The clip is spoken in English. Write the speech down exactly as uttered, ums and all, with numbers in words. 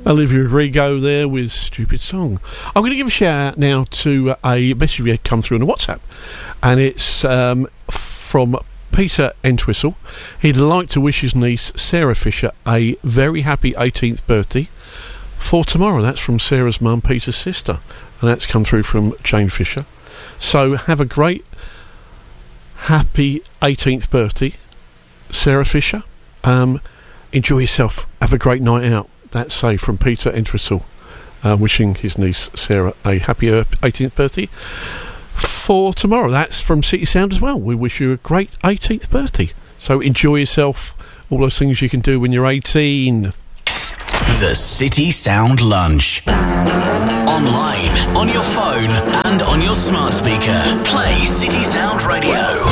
Olivia Rodrigo there with Stupid Song. I'm going to give a shout out now to a message we had come through on the WhatsApp, and it's um, from Peter Entwistle. He'd like to wish his niece Sarah Fisher a very happy eighteenth birthday for tomorrow. That's from Sarah's mum, Peter's sister, and that's come through from Jane Fisher. So have a great happy eighteenth birthday, Sarah Fisher. Um, enjoy yourself. Have a great night out. That's say from Peter Entwistle, uh, wishing his niece Sarah a happy eighteenth birthday for tomorrow. That's from City Sound as well. We wish you a great eighteenth birthday. So enjoy yourself. All those things you can do when you're eighteen. The City Sound Lunch. Online, on your phone, and on your smart speaker. Play City Sound Radio.